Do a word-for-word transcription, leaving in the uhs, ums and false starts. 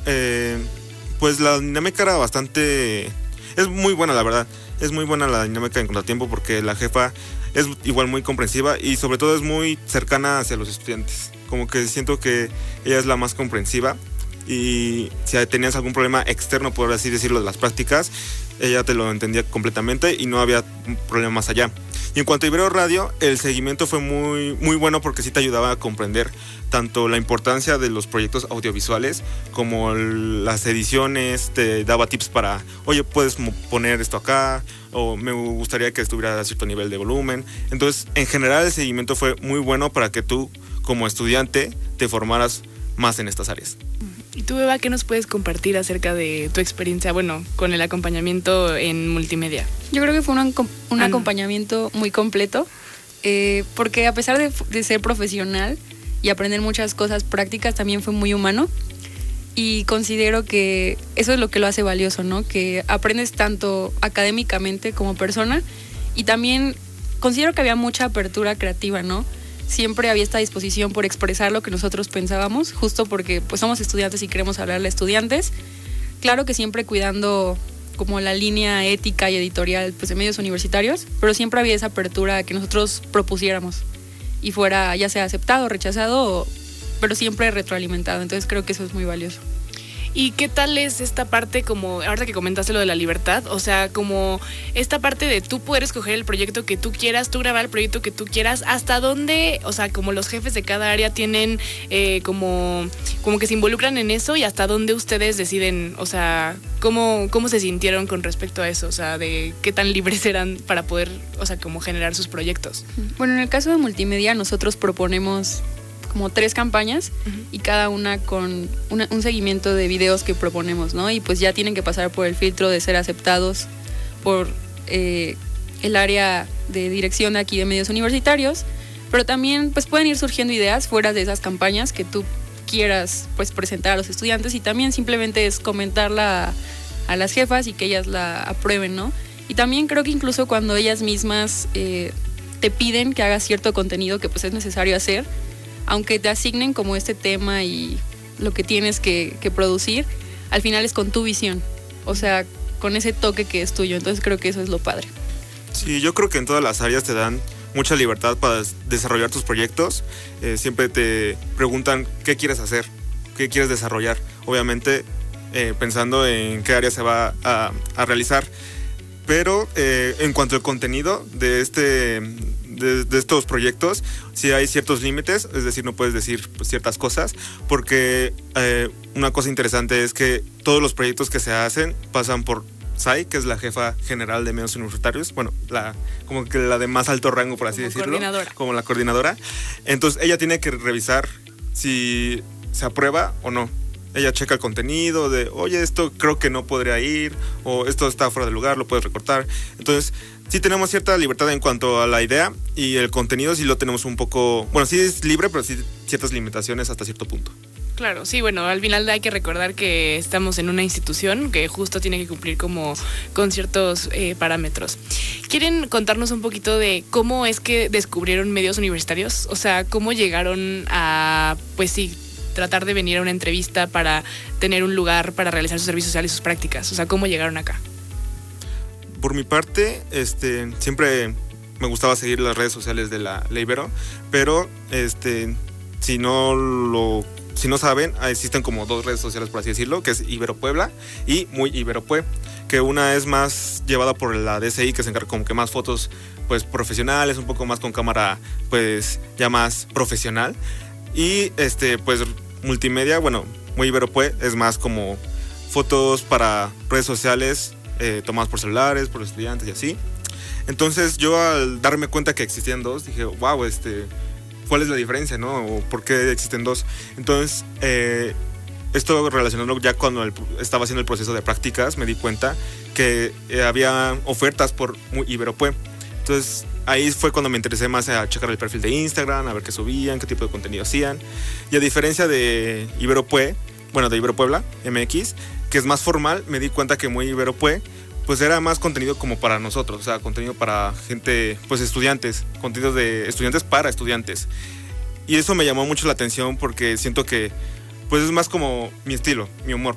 eh, pues la dinámica era bastante... Es muy buena, la verdad. Es muy buena la dinámica en Contratiempo porque la jefa es igual muy comprensiva y sobre todo es muy cercana hacia los estudiantes. Como que siento que ella es la más comprensiva y si tenías algún problema externo, por así decirlo, de las prácticas, ella te lo entendía completamente y no había problema más allá. Y en cuanto a Ibero Radio, el seguimiento fue muy, muy bueno porque sí te ayudaba a comprender tanto la importancia de los proyectos audiovisuales como el, las ediciones, te daba tips para, oye, puedes poner esto acá, o me gustaría que estuviera a cierto nivel de volumen. Entonces, en general, el seguimiento fue muy bueno para que tú, como estudiante, te formaras más en estas áreas. ¿Y tú, Eva, qué nos puedes compartir acerca de tu experiencia, bueno, con el acompañamiento en multimedia? Yo creo que fue un, un acompañamiento muy completo, eh, porque a pesar de, de ser profesional y aprender muchas cosas prácticas, también fue muy humano. Y considero que eso es lo que lo hace valioso, ¿no? Que aprendes tanto académicamente como persona y también considero que había mucha apertura creativa, ¿no? Siempre había esta disposición por expresar lo que nosotros pensábamos, justo porque pues somos estudiantes y queremos hablarle a estudiantes. Claro que siempre cuidando como la línea ética y editorial pues de medios universitarios, pero siempre había esa apertura que nosotros propusiéramos y fuera ya sea aceptado, rechazado, o, pero siempre retroalimentado. Entonces creo que eso es muy valioso. ¿Y qué tal es esta parte, como ahora que comentaste lo de la libertad? O sea, como esta parte de tú poder escoger el proyecto que tú quieras, tú grabar el proyecto que tú quieras, ¿hasta dónde, o sea, como los jefes de cada área tienen eh, como, como que se involucran en eso y hasta dónde ustedes deciden, o sea, cómo, cómo se sintieron con respecto a eso? O sea, de qué tan libres eran para poder, o sea, como generar sus proyectos. Bueno, en el caso de multimedia nosotros proponemos como tres campañas uh-huh. y cada una con una, un seguimiento de videos que proponemos, ¿no? Y pues ya tienen que pasar por el filtro de ser aceptados por eh, el área de dirección de aquí de medios universitarios, pero también pues pueden ir surgiendo ideas fuera de esas campañas que tú quieras pues presentar a los estudiantes y también simplemente es comentarla a, a las jefas y que ellas la aprueben, ¿no? Y también creo que incluso cuando ellas mismas eh, te piden que hagas cierto contenido que pues es necesario hacer, aunque te asignen como este tema y lo que tienes que, que producir, al final es con tu visión, o sea, con ese toque que es tuyo. Entonces creo que eso es lo padre. Sí, yo creo que en todas las áreas te dan mucha libertad para desarrollar tus proyectos. Eh, siempre te preguntan qué quieres hacer, qué quieres desarrollar, obviamente eh, pensando en qué área se va a, a realizar. Pero eh, en cuanto al contenido de este... De, de estos proyectos, sí hay ciertos límites, es decir, no puedes decir pues, ciertas cosas, porque eh, una cosa interesante es que todos los proyectos que se hacen pasan por Sai, que es la jefa general de medios universitarios, bueno, la, como que la de más alto rango, por así como decirlo, coordinadora. Como la coordinadora. Entonces ella tiene que revisar si se aprueba o no. Ella checa el contenido de, oye, esto creo que no podría ir, o esto está fuera de lugar, lo puedes recortar. Entonces, sí tenemos cierta libertad en cuanto a la idea, y el contenido sí lo tenemos un poco, bueno, sí es libre, pero sí ciertas limitaciones hasta cierto punto. Claro, sí, bueno, al final hay que recordar que estamos en una institución que justo tiene que cumplir como con ciertos eh, parámetros. ¿Quieren contarnos un poquito de cómo es que descubrieron medios universitarios? O sea, ¿cómo llegaron a, pues sí, tratar de venir a una entrevista para tener un lugar para realizar sus servicios sociales y sus prácticas? O sea, ¿cómo llegaron acá? Por mi parte, este, siempre me gustaba seguir las redes sociales de la, la Ibero, pero este, si no lo, si no saben, existen como dos redes sociales, por así decirlo, que es Ibero Puebla y Muy Ibero Pue, que una es más llevada por la D S I, que se encarga como que más fotos pues profesionales, un poco más con cámara pues ya más profesional, y este pues multimedia, bueno, Muy Ibero Pue es más como fotos para redes sociales eh, tomadas por celulares, por estudiantes y así. Entonces yo al darme cuenta que existían dos, dije, wow, este, ¿cuál es la diferencia, no? ¿O por qué existen dos? Entonces, eh, esto relacionado ya cuando el, estaba haciendo el proceso de prácticas, me di cuenta que eh, había ofertas por Ibero Pue. Entonces, ahí fue cuando me interesé más a checar el perfil de Instagram, a ver qué subían, qué tipo de contenido hacían. Y a diferencia de Ibero Pue, bueno, de Ibero Puebla, M X, que es más formal, me di cuenta que Muy Ibero Pue pues era más contenido como para nosotros, o sea, contenido para gente, pues estudiantes, contenido de estudiantes para estudiantes. Y eso me llamó mucho la atención porque siento que pues es más como mi estilo, mi humor.